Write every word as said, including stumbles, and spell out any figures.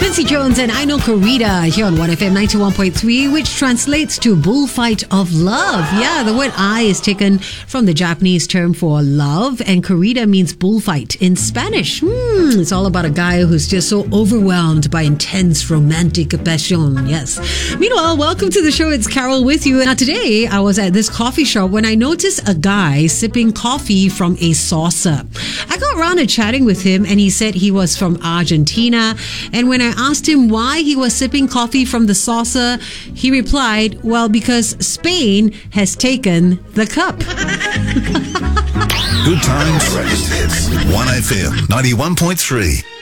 Quincy Jones and I Know Corrida here on one F M ninety-one point three, which translates to bullfight of love. Yeah, the word I is taken from the Japanese term for love, and corrida means bullfight in Spanish. Hmm, it's all about a guy who's just so overwhelmed by intense romantic passion. Yes. Meanwhile, welcome to the show. It's Carol with you. Now today, I was at this coffee shop when I noticed a guy sipping coffee from a saucer. I got around to chatting with him, and he said he was from Argentina. And when I asked him why he was sipping coffee from the saucer, he replied, well, because Spain has taken the cup. Good times, one F M ninety-one point three.